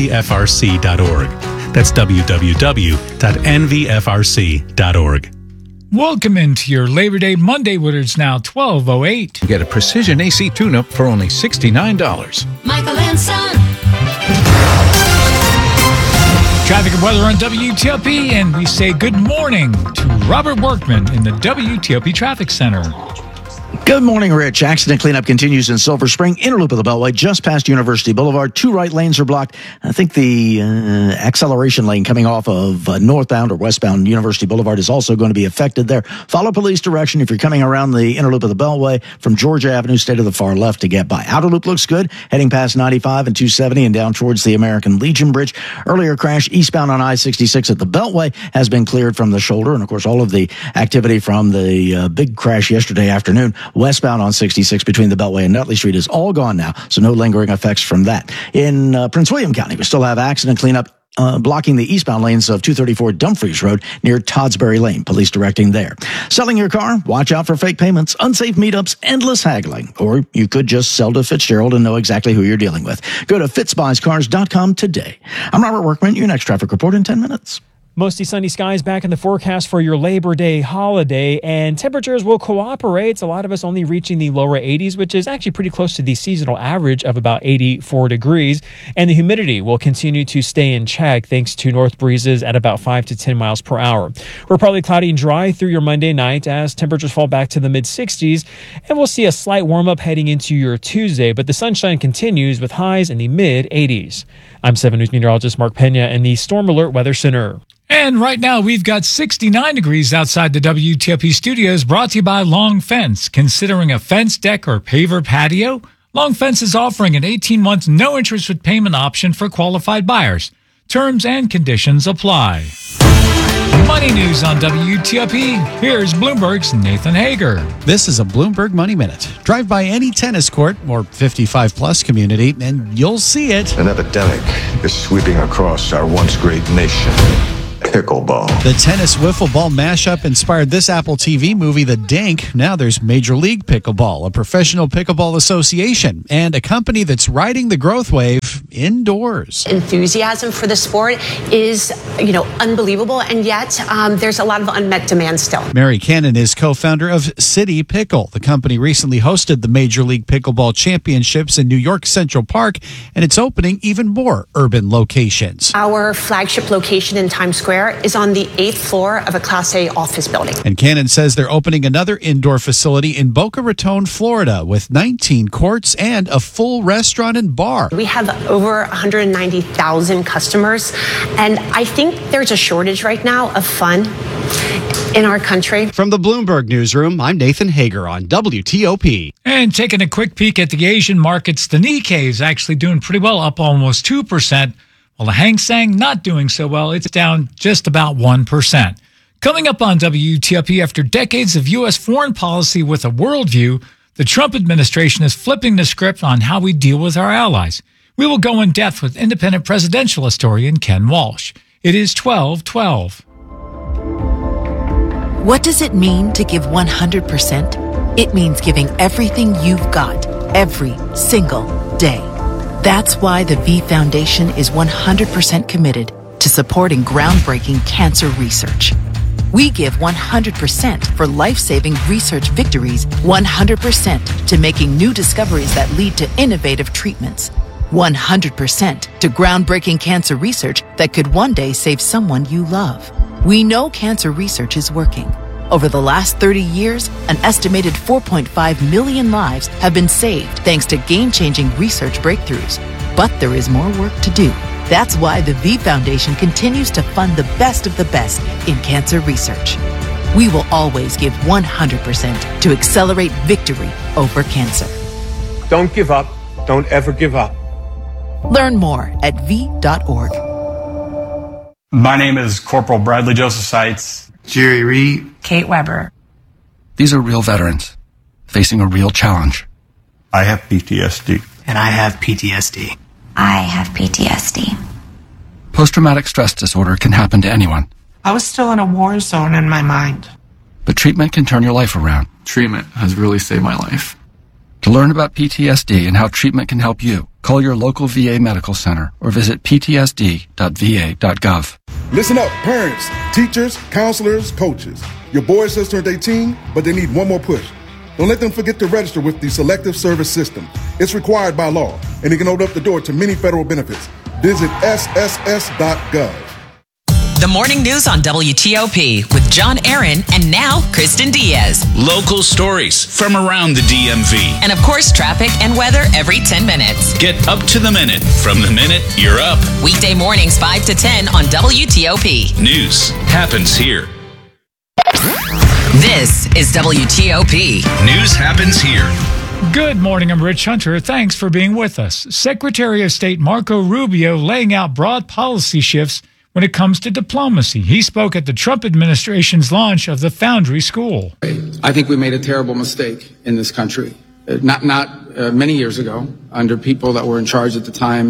That's www.nvfrc.org. Welcome into your Labor Day Monday, when it's now 12:08. Get a precision AC tune-up for only $69. Michael and Son. Traffic and weather on WTOP, and we say good morning to Robert Workman in the WTOP Traffic Center. Good morning, Rich. Accident cleanup continues in Silver Spring, inner loop of the Beltway, just past University Boulevard. 2 right lanes are blocked. I think the acceleration lane coming off of northbound or westbound University Boulevard is also going to be affected there. Follow police direction if you're coming around the inner loop of the Beltway from Georgia Avenue, stay to the far left to get by. Outer loop looks good, heading past 95 and 270 and down towards the American Legion Bridge. Earlier crash eastbound on I-66 at the Beltway has been cleared from the shoulder, and of course all of the activity from the big crash yesterday afternoon westbound on 66 between the Beltway and Nutley Street is all gone now, so no lingering effects from that. In Prince William County, we still have accident cleanup blocking the eastbound lanes of 234 Dumfries Road near Toddsbury Lane. Police directing there. Selling your car? Watch out for fake payments, unsafe meetups, endless haggling. Or you could just sell to Fitzgerald and know exactly who you're dealing with. Go to fitzbuyscars.com today. I'm Robert Workman. Your next traffic report in 10 minutes. Mostly sunny skies back in the forecast for your Labor Day holiday, and temperatures will cooperate. A lot of us only reaching the lower 80s, which is actually pretty close to the seasonal average of about 84 degrees. And the humidity will continue to stay in check thanks to north breezes at about 5 to 10 miles per hour. We're partly cloudy and dry through your Monday night as temperatures fall back to the mid-60s, and we'll see a slight warm-up heading into your Tuesday, but the sunshine continues with highs in the mid-80s. I'm 7 News meteorologist Mark Pena in the Storm Alert Weather Center. And right now, we've got 69 degrees outside the WTOP studios, brought to you by Long Fence. Considering a fence deck or paver patio? Long Fence is offering an 18-month no-interest with payment option for qualified buyers. Terms and conditions apply. Money news on WTOP. Here's Bloomberg's Nathan Hager. This is a Bloomberg Money Minute. Drive by any tennis court or 55-plus community, and you'll see it. An epidemic is sweeping across our once great nation. Pickleball. The tennis wiffle ball mashup inspired this Apple TV movie, The Dink. Now there's Major League Pickleball, a professional pickleball association, and a company that's riding the growth wave indoors. Enthusiasm for the sport is, unbelievable, and yet there's a lot of unmet demand still. Mary Cannon is co-founder of City Pickle. The company recently hosted the Major League Pickleball Championships in New York Central Park, and it's opening even more urban locations. Our flagship location in Times Square is on the 8th floor of a Class A office building. And Cannon says they're opening another indoor facility in Boca Raton, Florida, with 19 courts and a full restaurant and bar. We have over 190,000 customers, and I think there's a shortage right now of fun in our country. From the Bloomberg Newsroom, I'm Nathan Hager on WTOP. And taking a quick peek at the Asian markets, the Nikkei is actually doing pretty well, up almost 2%. While the Hang Seng not doing so well, it's down just about 1%. Coming up on WTOP, after decades of U.S. foreign policy with a worldview, the Trump administration is flipping the script on how we deal with our allies. We will go in depth with independent presidential historian Ken Walsh. It is 12:12. What does it mean to give 100%? It means giving everything you've got, every single day. That's why the V Foundation is 100% committed to supporting groundbreaking cancer research. We give 100% for life-saving research victories, 100% to making new discoveries that lead to innovative treatments, 100% to groundbreaking cancer research that could one day save someone you love. We know cancer research is working. Over the last 30 years, an estimated 4.5 million lives have been saved thanks to game-changing research breakthroughs. But there is more work to do. That's why the V Foundation continues to fund the best of the best in cancer research. We will always give 100% to accelerate victory over cancer. Don't give up. Don't ever give up. Learn more at v.org. My name is Corporal Bradley Joseph Seitz. Jerry Reed. Kate Weber. These are real veterans facing a real challenge. I have PTSD. And I have PTSD. I have PTSD. Post-traumatic stress disorder can happen to anyone. I was still in a war zone in my mind. But treatment can turn your life around. Treatment has really saved my life. To learn about PTSD and how treatment can help you, call your local VA medical center or visit ptsd.va.gov. Listen up, parents, teachers, counselors, coaches. Your boys just turned 18, but they need one more push. Don't let them forget to register with the Selective Service System. It's required by law, and it can open up the door to many federal benefits. Visit sss.gov. The morning news on WTOP with John Aaron and now Kristen Diaz. Local stories from around the DMV. And of course, traffic and weather every 10 minutes. Get up to the minute from the minute you're up. Weekday mornings 5 to 10 on WTOP. News happens here. This is WTOP. News happens here. Good morning, I'm Rich Hunter. Thanks for being with us. Secretary of State Marco Rubio laying out broad policy shifts when it comes to diplomacy. He spoke at the Trump administration's launch of the Foundry School. I think we made a terrible mistake in this country. Not many years ago, under people that were in charge at the time,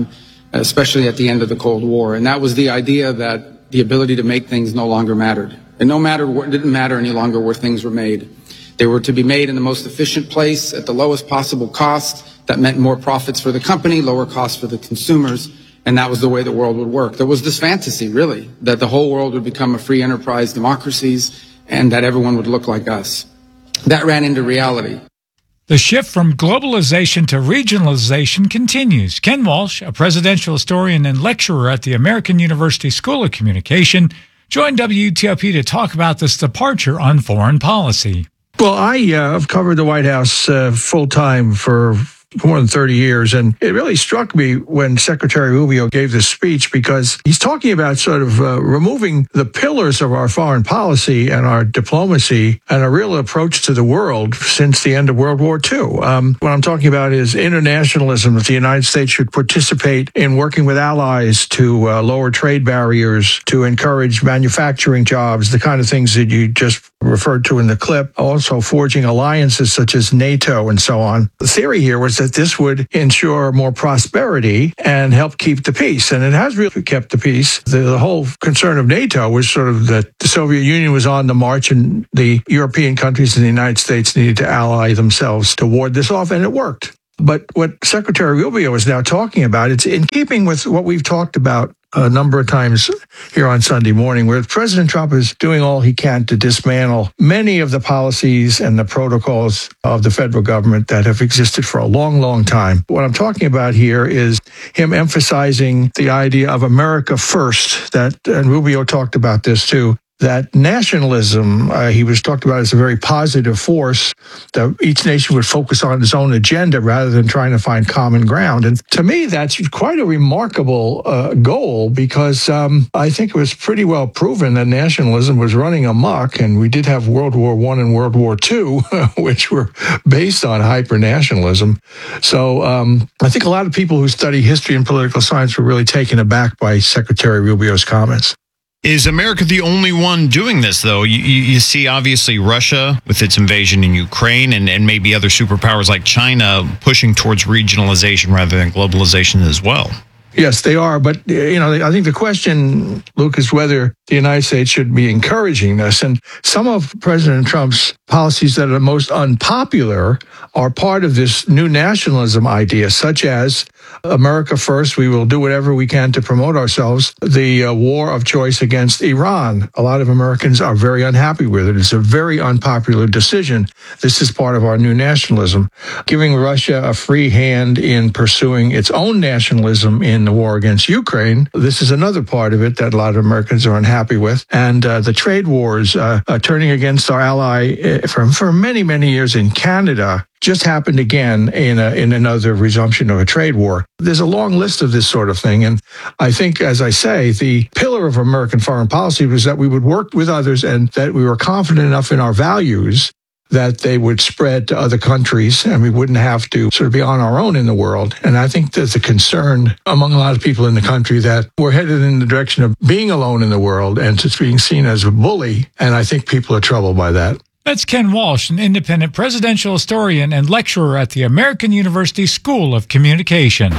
especially at the end of the Cold War. And that was the idea that the ability to make things no longer mattered. And it didn't matter any longer where things were made. They were to be made in the most efficient place at the lowest possible cost. That meant more profits for the company, lower costs for the consumers. And that was the way the world would work. There was this fantasy, really, that the whole world would become a free enterprise democracies and that everyone would look like us. That ran into reality. The shift from globalization to regionalization continues. Ken Walsh, a presidential historian and lecturer at the American University School of Communication, joined WTOP to talk about this departure on foreign policy. Well, I have covered the White House full-time for more than 30 years. And it really struck me when Secretary Rubio gave this speech, because he's talking about sort of removing the pillars of our foreign policy and our diplomacy and a real approach to the world since the end of World War II. What I'm talking about is internationalism, that the United States should participate in working with allies to lower trade barriers, to encourage manufacturing jobs, the kind of things that you just referred to in the clip, also forging alliances such as NATO and so on. The theory here was that this would ensure more prosperity and help keep the peace. And it has really kept the peace. The whole concern of NATO was sort of that the Soviet Union was on the march and the European countries and the United States needed to ally themselves to ward this off, and it worked. But what Secretary Rubio is now talking about, it's in keeping with what we've talked about a number of times here on Sunday morning, where President Trump is doing all he can to dismantle many of the policies and the protocols of the federal government that have existed for a long, long time. What I'm talking about here is him emphasizing the idea of America first, and Rubio talked about this too, that nationalism, he was talked about as a very positive force, that each nation would focus on its own agenda rather than trying to find common ground. And to me, that's quite a remarkable goal, because I think it was pretty well proven that nationalism was running amok, and we did have World War I and World War II, which were based on hyper-nationalism. So I think a lot of people who study history and political science were really taken aback by Secretary Rubio's comments. Is America the only one doing this, though? You see, obviously, Russia with its invasion in Ukraine and maybe other superpowers like China pushing towards regionalization rather than globalization as well. Yes, they are. But, I think the question, Luke, is whether the United States should be encouraging this. And some of President Trump's policies that are most unpopular are part of this new nationalism idea, such as America first, we will do whatever we can to promote ourselves, the war of choice against Iran. A lot of Americans are very unhappy with it. It's a very unpopular decision. This is part of our new nationalism. Giving Russia a free hand in pursuing its own nationalism in the war against Ukraine, this is another part of it that a lot of Americans are unhappy with. And the trade wars turning against our ally for many, many years in Canada just happened again in another resumption of a trade war. There's a long list of this sort of thing. And I think, as I say, the pillar of American foreign policy was that we would work with others and that we were confident enough in our values that they would spread to other countries and we wouldn't have to sort of be on our own in the world. And I think there's a concern among a lot of people in the country that we're headed in the direction of being alone in the world and just being seen as a bully. And I think people are troubled by that. That's Ken Walsh, an independent presidential historian and lecturer at the American University School of Communication.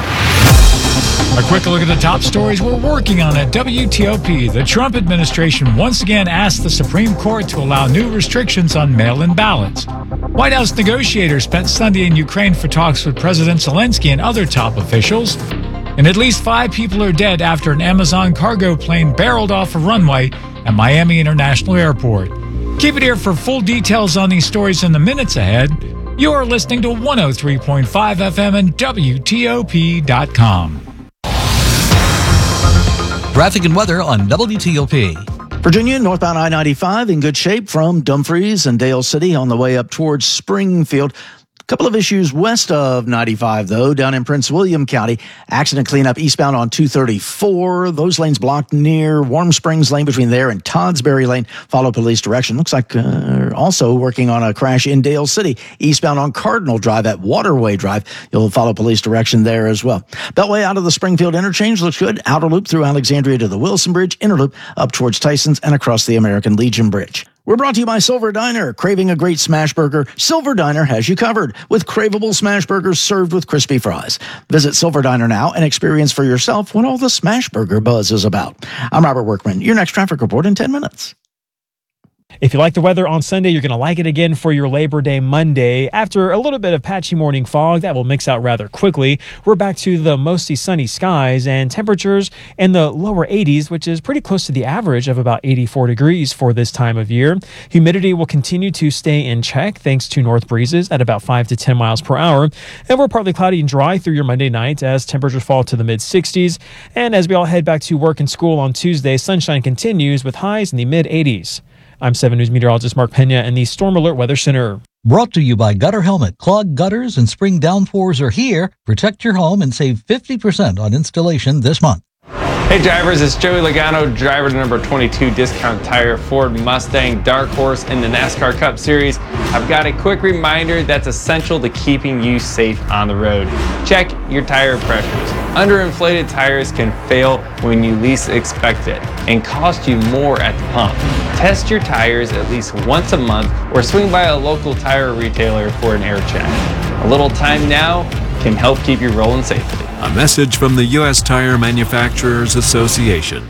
A quick look at the top stories we're working on at WTOP. The Trump administration once again asked the Supreme Court to allow new restrictions on mail-in ballots. White House negotiators spent Sunday in Ukraine for talks with President Zelensky and other top officials. And at least 5 people are dead after an Amazon cargo plane barreled off a runway at Miami International Airport. Keep it here for full details on these stories in the minutes ahead. You are listening to 103.5 FM and WTOP.com. Traffic and weather on WTOP. Virginia, northbound I-95 in good shape from Dumfries and Dale City on the way up towards Springfield. Couple of issues west of 95, though, down in Prince William County. Accident cleanup eastbound on 234. Those lanes blocked near Warm Springs Lane between there and Toddsbury Lane. Follow police direction. Looks like also working on a crash in Dale City, eastbound on Cardinal Drive at Waterway Drive. You'll follow police direction there as well. Beltway out of the Springfield interchange looks good. Outer loop through Alexandria to the Wilson Bridge. Inner loop up towards Tyson's and across the American Legion Bridge. We're brought to you by Silver Diner. Craving a great smash burger? Silver Diner has you covered with craveable smash burgers served with crispy fries. Visit Silver Diner now and experience for yourself what all the smash burger buzz is about. I'm Robert Workman. Your next traffic report in 10 minutes. If you like the weather on Sunday, you're going to like it again for your Labor Day Monday. After a little bit of patchy morning fog, that will mix out rather quickly. We're back to the mostly sunny skies and temperatures in the lower 80s, which is pretty close to the average of about 84 degrees for this time of year. Humidity will continue to stay in check thanks to north breezes at about 5 to 10 miles per hour. And we're partly cloudy and dry through your Monday night as temperatures fall to the mid-60s. And as we all head back to work and school on Tuesday, sunshine continues with highs in the mid-80s. I'm 7 News meteorologist Mark Pena in the Storm Alert Weather Center. Brought to you by Gutter Helmet. Clogged gutters and spring downpours are here. Protect your home and save 50% on installation this month. Hey drivers, it's Joey Logano, driver to number 22 Discount Tire Ford Mustang Dark Horse in the NASCAR Cup Series. I've got a quick reminder that's essential to keeping you safe on the road. Check your tire pressures. Underinflated tires can fail when you least expect it and cost you more at the pump. Test your tires at least once a month or swing by a local tire retailer for an air check. A little time now can help keep you rolling safely. A message from the U.S. Tire Manufacturers Association.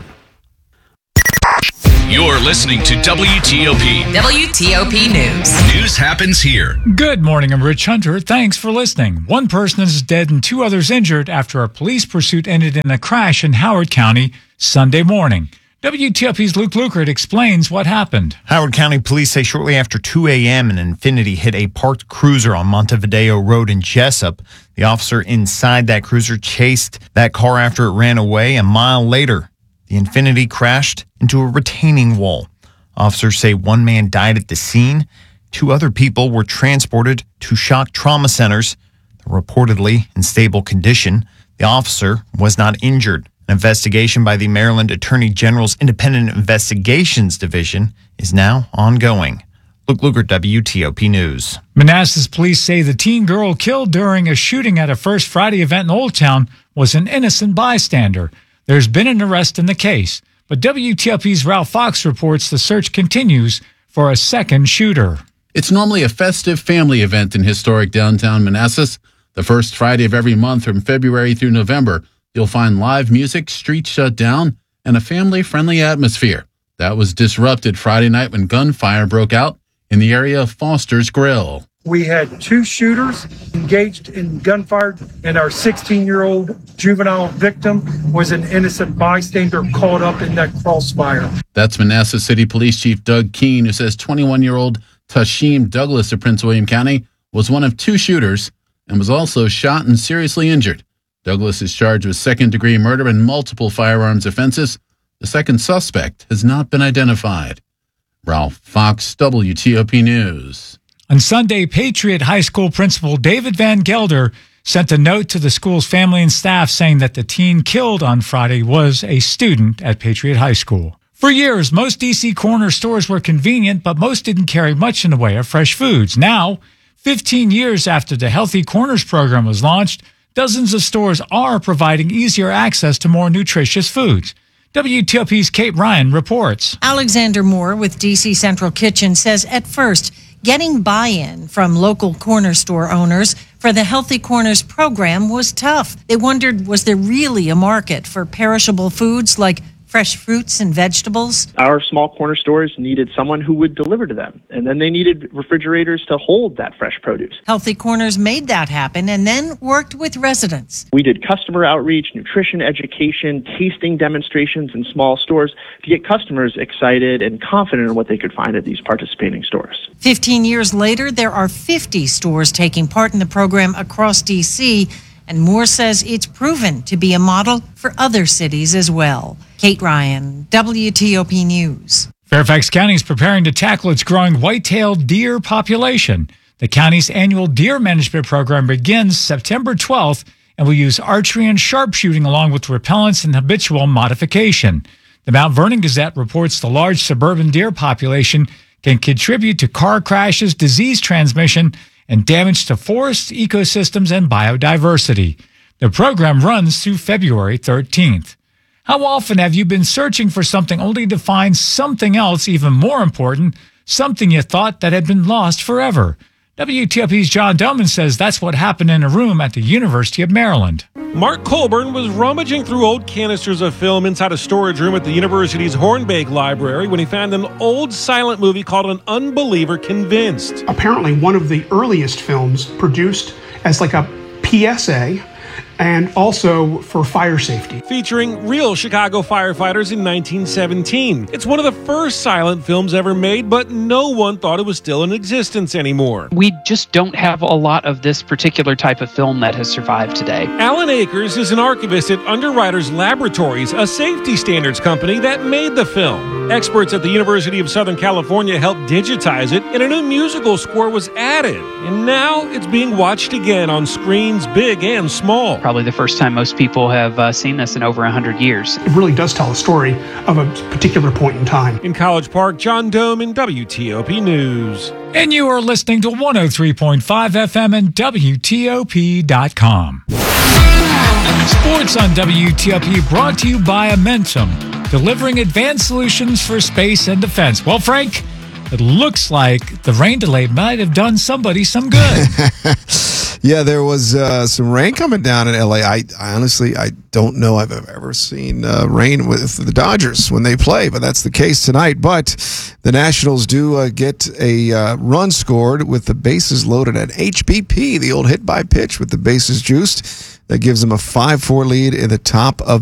You're listening to WTOP. WTOP News. News happens here. Good morning, I'm Rich Hunter. Thanks for listening. One person is dead and 2 others injured after a police pursuit ended in a crash in Howard County Sunday morning. WTOP's Luke Lukert explains what happened. Howard County police say shortly after 2 a.m. an Infiniti hit a parked cruiser on Montevideo Road in Jessup. The officer inside that cruiser chased that car after it ran away. A mile later, the Infiniti crashed into a retaining wall. Officers say 1 man died at the scene. 2 other people were transported to shock trauma centers. They're reportedly in stable condition. The officer was not injured. An investigation by the Maryland Attorney General's Independent Investigations Division is now ongoing. Luke Lukert, WTOP News. Manassas police say the teen girl killed during a shooting at a First Friday event in Old Town was an innocent bystander. There's been an arrest in the case, but WTOP's Ralph Fox reports the search continues for a second shooter. It's normally a festive family event in historic downtown Manassas. The first Friday of every month from February through November, you'll find live music, streets shut down, and a family-friendly atmosphere. That was disrupted Friday night when gunfire broke out in the area of Foster's Grill. We had 2 shooters engaged in gunfire, and our 16-year-old juvenile victim was an innocent bystander caught up in that crossfire. That's Manassas City Police Chief Doug Keene, who says 21-year-old Tashim Douglas of Prince William County was one of 2 shooters and was also shot and seriously injured. Douglas is charged with second-degree murder and multiple firearms offenses. The second suspect has not been identified. Ralph Fox, WTOP News. On Sunday, Patriot High School principal David Van Gelder sent a note to the school's family and staff saying that the teen killed on Friday was a student at Patriot High School. For years, most D.C. corner stores were convenient, but most didn't carry much in the way of fresh foods. Now, 15 years after the Healthy Corners program was launched, dozens of stores are providing easier access to more nutritious foods. WTOP's Kate Ryan reports. Alexander Moore with DC Central Kitchen says at first, getting buy-in from local corner store owners for the Healthy Corners program was tough. They wondered, was there really a market for perishable foods like fresh fruits and vegetables? Our small corner stores needed someone who would deliver to them, and then they needed refrigerators to hold that fresh produce. Healthy Corners made that happen and then worked with residents. We did customer outreach, nutrition education, tasting demonstrations in small stores to get customers excited and confident in what they could find at these participating stores. 15 years later, there are 50 stores taking part in the program across D.C., and Moore says it's proven to be a model for other cities as well. Kate Ryan, WTOP News. Fairfax County is preparing to tackle its growing white-tailed deer population. The county's annual deer management program begins September 12th and will use archery and sharpshooting along with repellents and habitual modification. The Mount Vernon Gazette reports the large suburban deer population can contribute to car crashes, disease transmission, and damage to forests, ecosystems, and biodiversity. The program runs through February 13th. How often have you been searching for something only to find something else even more important something you thought that had been lost forever. WTOP's John Doman says that's what happened in a room at the University of Maryland. Mark Colburn was rummaging through old canisters of film inside a storage room at the university's Hornbeck Library when he found an old silent movie called An Unbeliever Convinced. Apparently one of the earliest films produced as like a PSA and also for fire safety. Featuring real Chicago firefighters in 1917. It's one of the first silent films ever made, but no one thought it was still in existence anymore. We just don't have a lot of this particular type of film that has survived today. Alan Akers is an archivist at Underwriters Laboratories, a safety standards company that made the film. Experts at the University of Southern California helped digitize it, and a new musical score was added. And now it's being watched again on screens big and small. Probably the first time most people have seen this in over 100 years. It really does tell a story of a particular point in time. In College Park, John Doman, WTOP News. And you are listening to 103.5 FM and WTOP.com. Sports on WTOP brought to you by Amentum, delivering advanced solutions for space and defense. Well, Frank, it looks like the rain delay might have done somebody some good. Yeah, there was some rain coming down in LA. I honestly don't know I've ever seen rain with the Dodgers when they play, but that's the case tonight. But the Nationals do get a run scored with the bases loaded at HBP, the old hit by pitch with the bases juiced. That gives them a 5-4 lead in the top of